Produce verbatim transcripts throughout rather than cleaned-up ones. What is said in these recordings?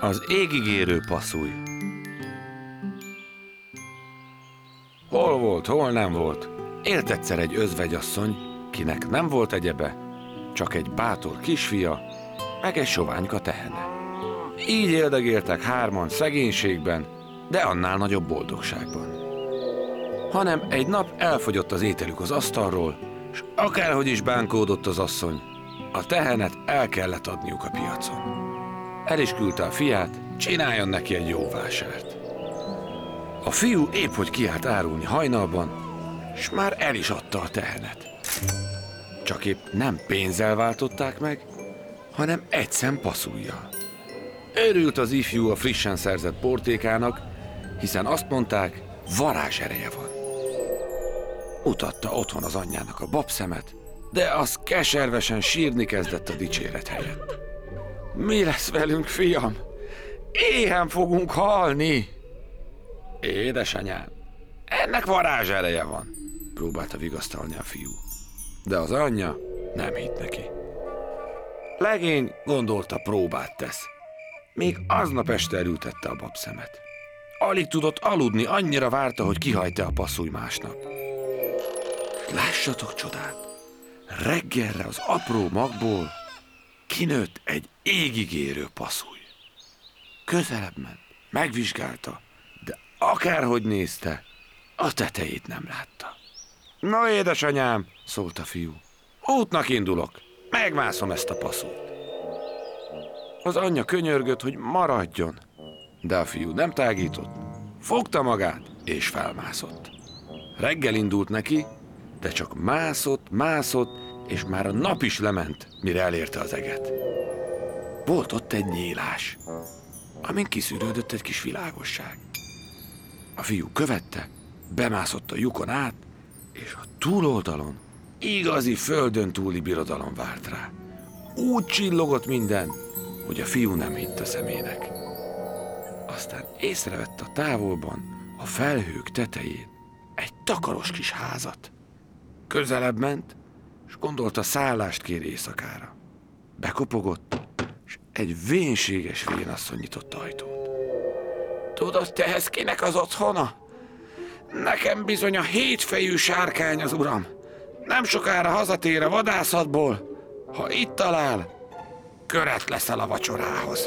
Az égigérő passzúj. Hol volt, hol nem volt. Élt egyszer egy özvegyasszony, kinek nem volt egyebe, csak egy bátor kisfia, meg egy soványka tehene. Így éldegéltek hárman szegénységben, de annál nagyobb boldogságban. Hanem egy nap elfogyott az ételük az asztalról, és akárhogy is bánkódott az asszony, a tehenet el kellett adniuk a piacon. El is küldte a fiát, csináljon neki egy jó vásárt. A fiú épp hogy kiállt árulni hajnalban, és már el is adta a tehenet. Csak épp nem pénzzel váltották meg, hanem egy szem passzujjal. Örült az ifjú a frissen szerzett portékának, hiszen azt mondták, varázsereje van. Mutatta otthon az anyjának a babszemet, de az keservesen sírni kezdett a dicséret helyett. Mi lesz velünk, fiam? Éhen fogunk halni! Édesanyám, ennek varázsereje van, próbálta vigasztalni a fiú. De az anyja nem hitt neki. Legény gondolta, próbát tesz. Még aznap este elültette a babszemet. Alig tudott aludni, annyira várta, hogy kihajta a passzúj másnap. Lássatok csodát! Reggelre az apró magból kinőtt egy égigérő passzúj. Közelebb ment, megvizsgálta, de akárhogy nézte, a tetejét nem látta. Na, édesanyám, szólt a fiú, útnak indulok, megmászom ezt a passzújt. Az anyja könyörgött, hogy maradjon, de a fiú nem tágított, fogta magát és felmászott. Reggel indult neki, de csak mászott, mászott, és már a nap is lement, mire elérte az eget. Volt ott egy nyílás, amin kiszűrődött egy kis világosság. A fiú követte, bemászott a lyukon át, és a túloldalon igazi földön túli birodalom várt rá. Úgy csillogott minden, hogy a fiú nem hitt a szemének. Aztán észrevett a távolban, a felhők tetején egy takaros kis házat. Közelebb ment, és gondolta, szállást kér éjszakára. Bekopogott, és egy vénséges vénasszony nyitott ajtót. Tudod, te ez kinek az otthona? Nekem bizony a hétfejű sárkány az uram. Nem sokára hazatér a vadászatból. Ha itt talál, köret leszel a vacsorához.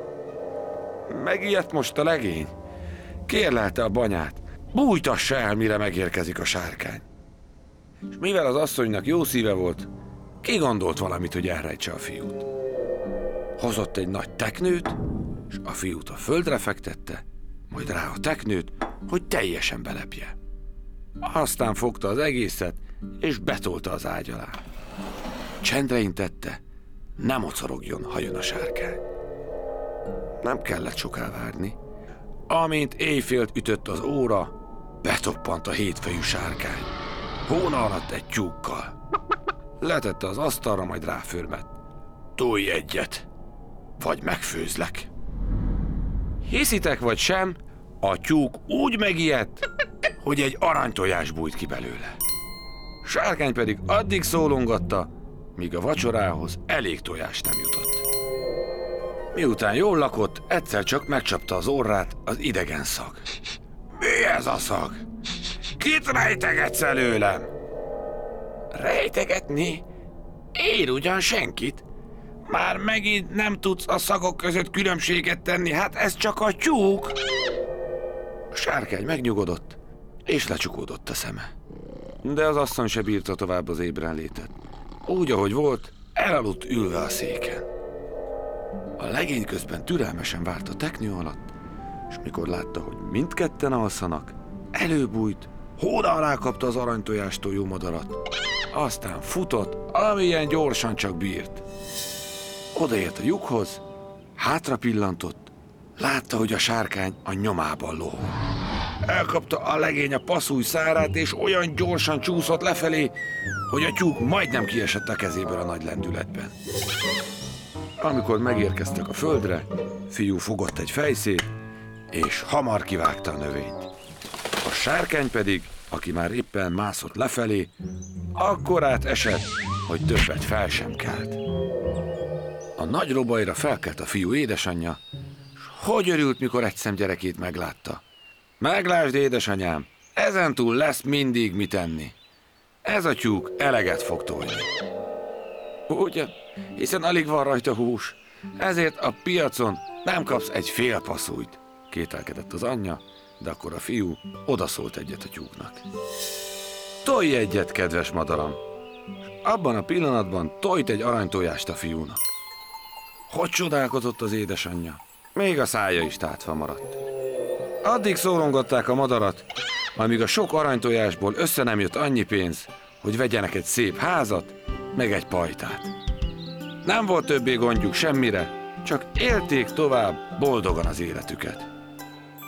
Megijedt most a legény. Kérlelte a banyát, bújtassa el, mire megérkezik a sárkány. És mivel az asszonynak jó szíve volt, kigondolt valamit, hogy elrejtse a fiút. Hozott egy nagy teknőt, és a fiút a földre fektette, majd rá a teknőt, hogy teljesen belepje. Aztán fogta az egészet, és betolta az ágy alá. Csendre intette, ne mocorogjon, ha jön a sárkány. Nem kellett soká várni. Amint éjfélt ütött az óra, betoppant a hétfejű sárkány. Hóna alatt egy tyúkkal. Letette az asztalra, majd ráförmett. Tolj egyet, vagy megfőzlek. Hiszitek vagy sem, a tyúk úgy megijedt, hogy egy aranytojás bújt ki belőle. Sárkány pedig addig szólongatta, míg a vacsorához elég tojás nem jutott. Miután jól lakott, egyszer csak megcsapta az orrát az idegen szag. Mi ez a szag? Kit rejtegetsz előlem? Rejtegetni? Én ugyan senkit. Már megint nem tudsz a szagok között különbséget tenni, hát ez csak a tyúk. A sárkány megnyugodott, és lecsukódott a szeme. De az asszony se bírta tovább az ébrenlétet. Úgy, ahogy volt, elaludt ülve a széken. A legény közben türelmesen várt a teknő alatt, és mikor látta, hogy mindketten alszanak, előbújt, hóna alá kapta az aranytojástól jó madarat, aztán futott, amilyen gyorsan csak bírt. Odaért a lyukhoz, hátra pillantott, látta, hogy a sárkány a nyomában lohol. Elkapta a legény a passzúj szárát, és olyan gyorsan csúszott lefelé, hogy a tyúk majdnem kiesett a kezéből a nagy lendületben. Amikor megérkeztek a földre, fiú fogott egy fejszét, és hamar kivágta a növényt. A sárkány pedig, aki már éppen mászott lefelé, akkorát esett, hogy többet fel sem kelt. A nagy robajra felkelt a fiú édesanyja, s Hogy örült, mikor egy szem gyerekét meglátta. Meglásd, édesanyám, ezentúl lesz mindig mit enni. Ez a tyúk eleget fog tolni. Ugyan, hiszen alig van rajta hús, ezért a piacon nem kapsz egy fél passzújt, kételkedett az anyja, de akkor a fiú odaszólt egyet a tyúknak. Tolj egyet, kedves madaram! És abban a pillanatban tojt egy aranytojást a fiúnak. Hogy csodálkozott az édesanyja? Még a szája is tátva maradt. Addig szorongatták a madarat, amíg a sok aranytojásból össze nem jött annyi pénz, hogy vegyenek egy szép házat, meg egy pajtát. Nem volt többé gondjuk semmire, csak élték tovább boldogan az életüket.